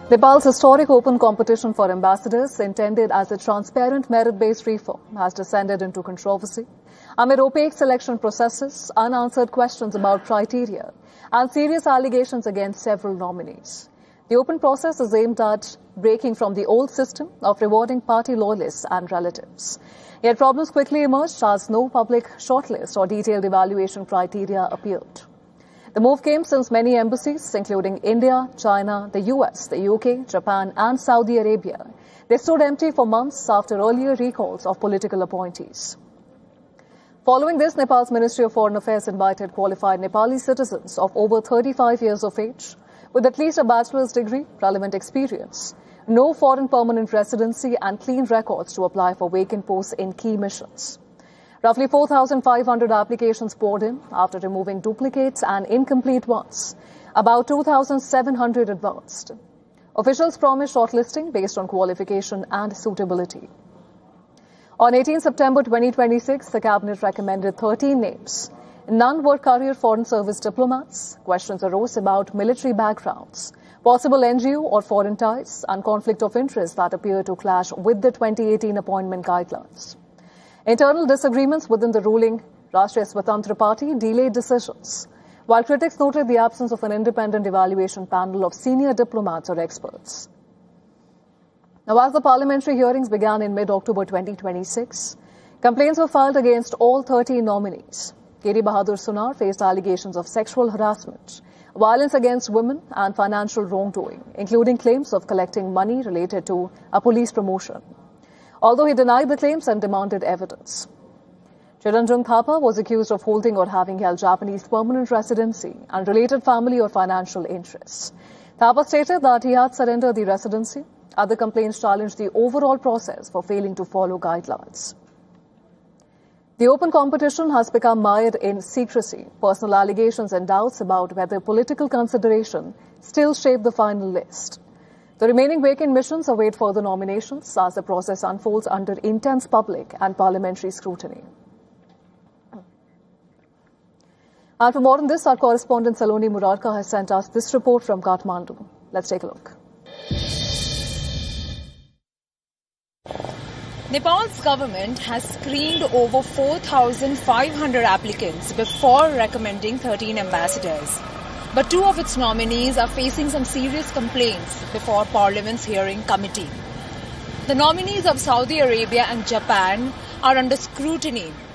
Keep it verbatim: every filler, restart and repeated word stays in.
Nepal's historic open competition for ambassadors, intended as a transparent merit-based reform, has descended into controversy amid opaque selection processes, unanswered questions about criteria, and serious allegations against several nominees. The open process is aimed at breaking from the old system of rewarding party loyalists and relatives. Yet problems quickly emerged as no public shortlist or detailed evaluation criteria appeared. The move came since many embassies, including India, China, the U S, the U K, Japan and Saudi Arabia, they stood empty for months after earlier recalls of political appointees. Following this, Nepal's Ministry of Foreign Affairs invited qualified Nepali citizens of over thirty-five years of age with at least a bachelor's degree, relevant experience, no foreign permanent residency and clean records to apply for vacant posts in key missions. Roughly four thousand five hundred applications poured in after removing duplicates and incomplete ones. About two thousand seven hundred advanced. Officials promised shortlisting based on qualification and suitability. On eighteenth September twenty twenty-six, the Cabinet recommended thirteen names. None were career foreign service diplomats. Questions arose about military backgrounds, possible N G O or foreign ties, and conflict of interest that appear to clash with the twenty eighteen appointment guidelines. Internal disagreements within the ruling Rashtriya Swatantra Party delayed decisions, while critics noted the absence of an independent evaluation panel of senior diplomats or experts. Now, as the parliamentary hearings began in mid-October twenty twenty-six, complaints were filed against all thirteen nominees. K D Bahadur Sunar faced allegations of sexual harassment, violence against women and financial wrongdoing, including claims of collecting money related to a police promotion, although he denied the claims and demanded evidence. Chiranjung Thapa was accused of holding or having held Japanese permanent residency and related family or financial interests. Thapa stated that he had surrendered the residency. Other complaints challenged the overall process for failing to follow guidelines. The open competition has become mired in secrecy, personal allegations and doubts about whether political consideration still shape the final list. The remaining vacant missions await further nominations as the process unfolds under intense public and parliamentary scrutiny. And for more on this, our correspondent Saloni Murarka has sent us this report from Kathmandu. Let's take a look. Nepal's government has screened over four thousand five hundred applicants before recommending thirteen ambassadors. But two of its nominees are facing some serious complaints before Parliament's hearing committee. The nominees of Saudi Arabia and Japan are under scrutiny